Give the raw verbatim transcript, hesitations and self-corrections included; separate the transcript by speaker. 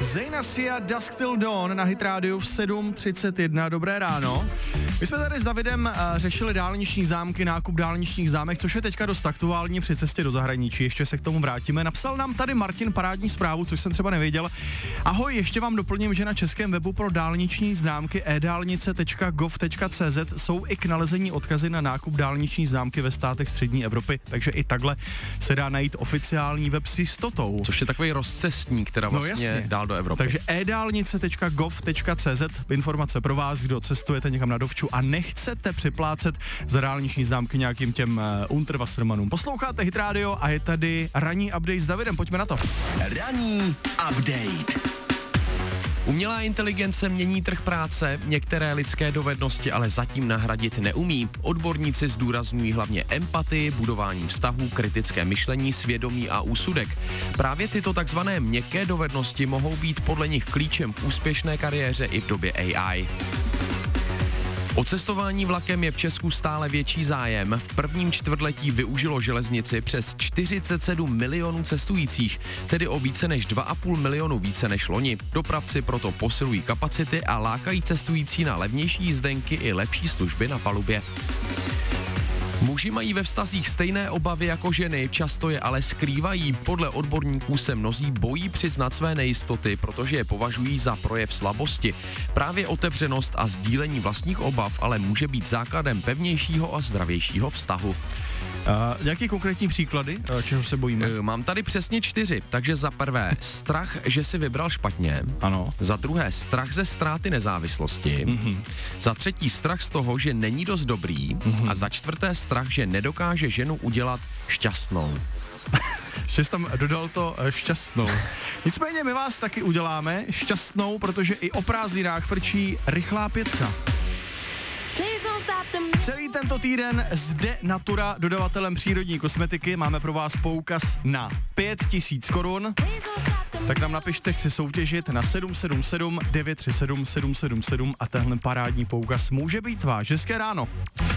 Speaker 1: Zayn Sia, Dusk Till Dawn na Hit Radio v sedm třicet jedna. Dobré ráno. My jsme tady s Davidem uh, řešili dálniční známky, nákup dálničních známek, což je teďka dost aktuální při cestě do zahraničí. Ještě se k tomu vrátíme. Napsal nám tady Martin parádní zprávu, což jsem třeba nevěděl. Ahoj, ještě vám doplním, že na českém webu pro dálniční známky e dálnice tečka gov tečka cz jsou i k nalezení odkazy na nákup dálniční známky ve státech střední Evropy, takže i takhle se dá najít oficiální web s jistotou.
Speaker 2: Což je takový rozcestník, která vlastně no dál do Evropy.
Speaker 1: Takže e dálnice tečka gov tečka cz, informace pro vás, kdo cestujete někam na dovču a nechcete připlácet za dálniční známky nějakým těm uh, Unterwassermanům. Posloucháte Hit Radio a je tady ranní update s Davidem, pojďme na to.
Speaker 3: Ranní update.
Speaker 2: Umělá inteligence mění trh práce, některé lidské dovednosti ale zatím nahradit neumí. Odborníci zdůrazňují hlavně empatii, budování vztahů, kritické myšlení, svědomí a úsudek. Právě tyto takzvané měkké dovednosti mohou být podle nich klíčem k úspěšné kariéře i v době A I. O cestování vlakem je v Česku stále větší zájem. V prvním čtvrtletí využilo železnici přes čtyřicet sedm milionů cestujících, tedy o více než dva a půl milionu více než loni. Dopravci proto posilují kapacity a lákají cestující na levnější jízdenky i lepší služby na palubě. Muži mají ve vztazích stejné obavy jako ženy, často je ale skrývají. Podle odborníků se mnozí bojí přiznat své nejistoty, protože je považují za projev slabosti. Právě otevřenost a sdílení vlastních obav ale může být základem pevnějšího a zdravějšího vztahu.
Speaker 1: Uh, nějaký konkrétní příklady, uh, čeho se bojíme?
Speaker 2: Uh, mám tady přesně čtyři, takže za prvé strach, že si vybral špatně.
Speaker 1: Ano.
Speaker 2: Za druhé strach ze ztráty nezávislosti. Mm-hmm. Za třetí strach z toho, že není dost dobrý. Mm-hmm. A za čtvrté strach, že nedokáže ženu udělat šťastnou.
Speaker 1: Ještě jsi tam dodal to šťastnou. Nicméně my vás taky uděláme šťastnou, protože i o prázdninách frčí rychlá pětka. Celý tento týden zde Natura, dodavatelem přírodní kosmetiky, máme pro vás poukaz na pět tisíc korun. Tak nám napište, chci soutěžit na sedm sedm sedm devět tři sedm sedm sedm sedm a tenhle parádní poukaz může být váš. Hezké ráno.